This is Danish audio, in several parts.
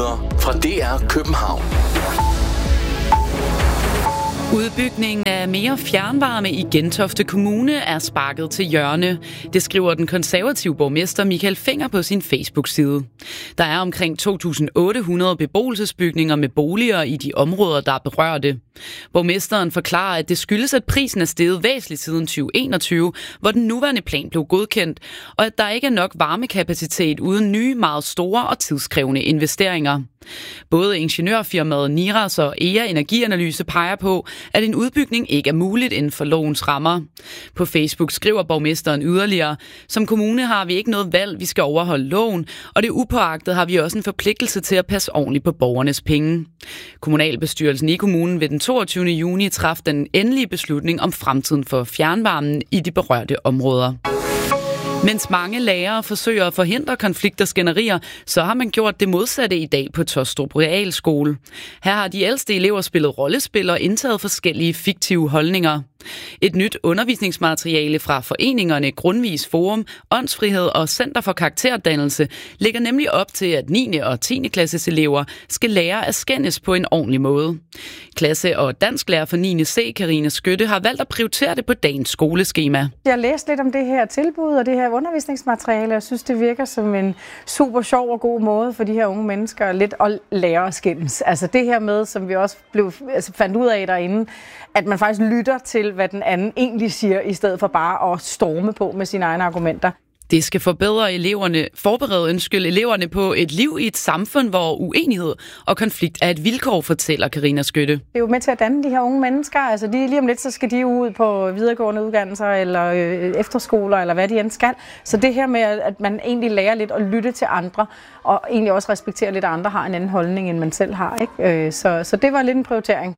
nyheder fra DR København. Udbygningen af mere fjernvarme i Gentofte Kommune er sparket til hjørne. Det skriver den konservative borgmester Michael Fenger på sin Facebook-side. Der er omkring 2.800 beboelsesbygninger med boliger i de områder, der er berørte. Borgmesteren forklarer, at det skyldes, at prisen er steget væsentligt siden 2021, hvor den nuværende plan blev godkendt, og at der ikke er nok varmekapacitet uden nye, meget store og tidskrævende investeringer. Både ingeniørfirmaet Niras og EA Energianalyse peger på, at en udbygning ikke er muligt inden for lovens rammer. På Facebook skriver borgmesteren yderligere: Som kommune har vi ikke noget valg, vi skal overholde loven, og det upåagtet har vi også en forpligtelse til at passe ordentligt på borgernes penge. Kommunalbestyrelsen i kommunen ved den 22. juni træffede den endelige beslutning om fremtiden for fjernvarmen i de berørte områder. Mens mange lærere forsøger at forhindre konflikter og skænderier, så har man gjort det modsatte i dag på Taastrup Realskole. Her har de ældste elever spillet rollespil og indtaget forskellige fiktive holdninger. Et nyt undervisningsmateriale fra foreningerne Grundvis Forum, Åndsfrihed og Center for Karakterdannelse lægger nemlig op til, at 9. og 10. klasses elever skal lære at skændes på en ordentlig måde. Klasse- og dansklærer for 9. C, Karina Skytte, har valgt at prioritere det på dagens skoleskema. Jeg har læst lidt om det her tilbud og det her undervisningsmateriale. Jeg synes, det virker som en super sjov og god måde for de her unge mennesker lidt at lære at skændes. Altså det her med, som vi også fandt ud af derinde, at man faktisk lytter til, hvad den anden egentlig siger, i stedet for bare at storme på med sine egne argumenter. Det skal forberede eleverne på et liv i et samfund, hvor uenighed og konflikt er et vilkår, fortæller Karina Skytte. Det er jo med til at danne de her unge mennesker. Altså lige om lidt, så skal de ud på videregående uddannelser eller efterskoler, eller hvad de end skal. Så det her med, at man egentlig lærer lidt at lytte til andre, og egentlig også respektere lidt, at andre har en anden holdning, end man selv har. Ikke? Så det var lidt en prioritering.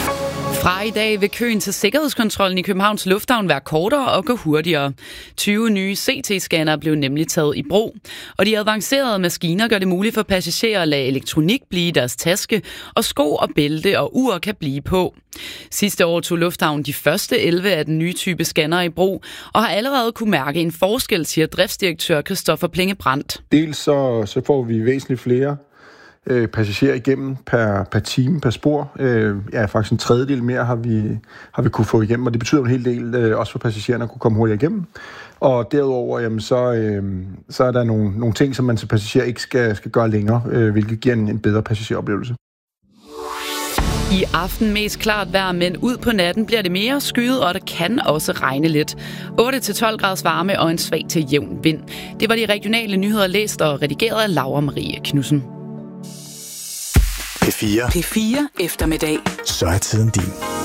Fra i dag vil køen til sikkerhedskontrollen i Københavns Lufthavn være kortere og gå hurtigere. 20 nye CT-scanner blev nemlig taget i brug, og de avancerede maskiner gør det muligt for passagerer at lade elektronik blive i deres taske, og sko og bælte og ur kan blive på. Sidste år tog Lufthavn de første 11 af den nye type scanner i brug, og har allerede kunne mærke en forskel, siger driftsdirektør Christoffer Plinge Brandt. Dels så får vi væsentligt flere passagerer igennem per time, per spor. Faktisk en tredjedel mere har vi kunne få igennem, og det betyder en hel del også for passagererne at kunne komme hurtigere igennem. Og derudover, så er der nogle ting, som man som passager ikke skal gøre længere, hvilket giver en bedre passageroplevelse. I aften mest klart vejr, men ud på natten bliver det mere skyet, og der kan også regne lidt. 8-12 graders varme og en svag til jævn vind. Det var de regionale nyheder læst og redigeret af Laura Marie Knudsen. P4 eftermiddag. Så er tiden din.